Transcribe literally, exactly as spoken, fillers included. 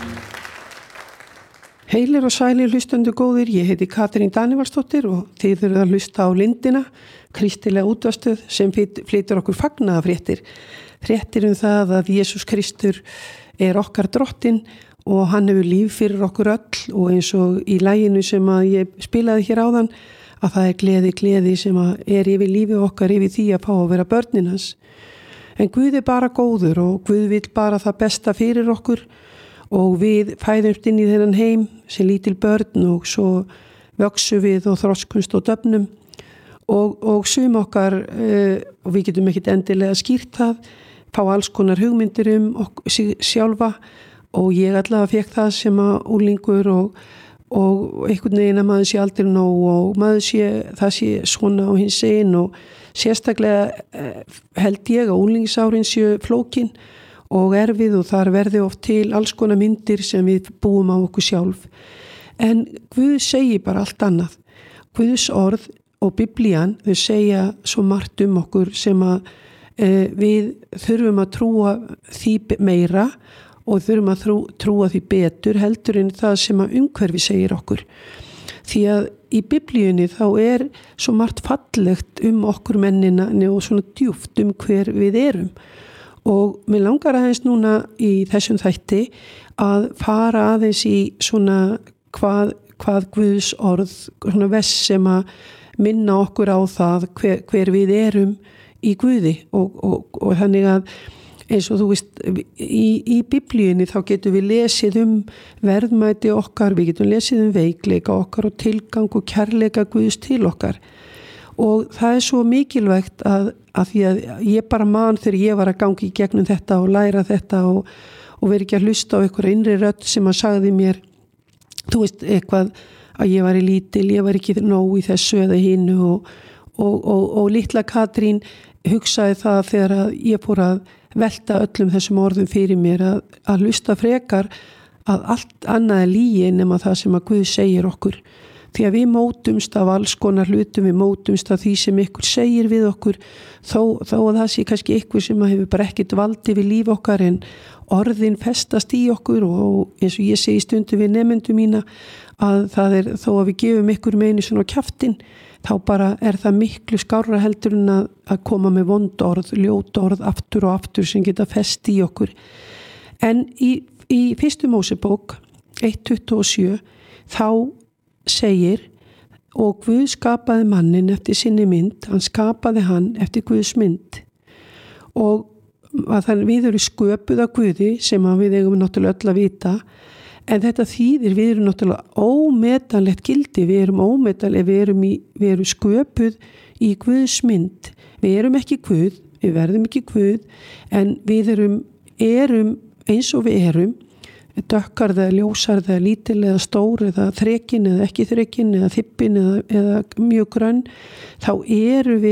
Heilir og sælir hlustendur góðir, ég heiti Katrín Danivalsdóttir og þið eruð að hlusta á Lindina, kristilega útvarpsstöð sem flytur okkur fagnaðarfréttir. Fréttir um það að Jesús Kristur er okkar drottinn og hann hefur líf fyrir okkur öll, og eins og í laginu sem að ég spilaði hér áðan, að það er gleði, gleði sem að er yfir lífi okkar, yfir því að fá að vera börnin hans. En Guð er bara góður og Guð vill bara það besta fyrir okkur, og við fæðumst inn í þennan heim sem lítil börn og svo vöksum við og þroskumst og döfnum og, og sum okkar, uh, og við getum ekkit endilega skýrt það, fá alls konar hugmyndir um okkur sjálfa, og ég allavega fekk það sem að úlingur og, og einhvern veginn að maður sé aldrei nóg og maður sé, það sé svona á hins einn, og sérstaklega uh, held ég að úlingsárin sé flókin og erfið, og þar verði oft til alls konar myndir sem við búum á okkur sjálf. En Guð segir bara allt annað. Guðs orð og Biblían, þau segja svo margt um okkur sem að e, við þurfum að trúa því meira og þurfum að trú, trúa því betur heldur en það sem að umhverfi segir okkur. Því að í Biblíunni þá er svo margt fallegt um okkur mennina og svona djúpt um hver við erum. Og mér langar aðeins núna í þessum þætti að fara aðeins í svona hvað, hvað Guðs orð, svona vess sem að minna okkur á það hver, hver við erum í Guði, og, og, og þannig að eins og þú veist, í, í Biblíunni þá getum við lesið um verðmæti okkar, við getum lesið um veikleika okkar og tilgang og kærleika Guðs til okkar. Og það er svo mikilvægt að, að því að ég bara man þegar ég var að gangi í gegnum þetta og læra þetta og, og veri ekki að hlusta á einhverja innri rödd sem að sagði mér, þú veist, eitthvað að ég var í lítil, ég var ekki nóg í þessu eða hinu, og, og, og, og litla Katrín hugsaði það þegar að ég fór að velta öllum þessum orðum fyrir mér að, að hlusta frekar að allt annað er lygi nema það sem að Guð segir okkur. Því að við mótumst af alls konar hlutum, við mótumst af því sem ykkur segir við okkur, þó, þó að það sé kannski ykkur sem hefur bara ekkert valdi við líf okkar, en orðin festast í okkur, og eins og ég segi stundum við nemendum mína að það er, þó að við gefum ykkur meini svona kjaftinn, þá bara er það miklu skárra heldur en að, að koma með vond orð, ljót orð aftur og aftur sem geta fest í okkur. En í, í fyrstu Mósebók eitt tuttugu og sjö þá segir, og Guð skapaði mannin eftir sinni mynd, hann skapaði hann eftir Guðs mynd, og að þannig við erum sköpuð af Guði sem að við eigum náttúrulega öll að vita, en þetta þýðir við erum náttúrulega ómetanlegt gildi, við erum ómetanlegt, við erum, í, við erum sköpuð í Guðs mynd, við erum ekki Guð, við verðum ekki Guð, en við erum, erum eins og við erum, dökkar eða ljósar eða lítil eða stór eða þrekin eða ekki þrekin eða þippin eða, eða mjög grönn, þá eru við